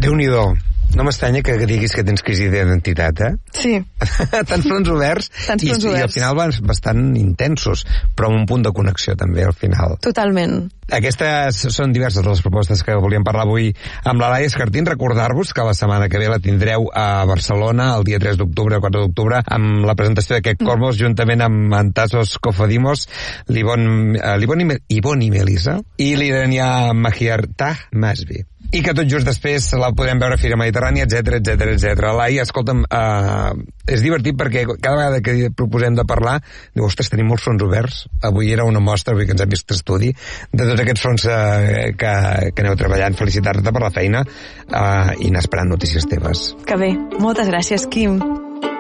Déu-n'hi-do. No m'estranya que diguis que tens crisi d'identitat, eh? Sí. Tants fronts oberts, i al final van bastant intensos, però amb un punt de connexió també al final. Totalment. Aquestes són diverses de les propostes que volíem parlar avui amb la Laia Escartín. Recordar-vos que la setmana que ve la tindreu a Barcelona el dia 3 d'octubre, 4 d'octubre, amb la presentació d'aquest Cosmos, juntament amb Antasos Cofodimos, Ivoni Melisa i l'iranià Mahiar Tahmasbi. I que tot just després la podem veure a Fira Mediterrània, etc. Laia, escolta'm, és divertit perquè cada vegada que proposem de parlar, diu, ostres, tenim molts fronts oberts. Avui era una mostra, avui que ens hem vist estudi, de tots aquests fronts que aneu treballant. Felicitar-te per la feina i anar esperant notícies teves. Que bé. Moltes gràcies, Quim.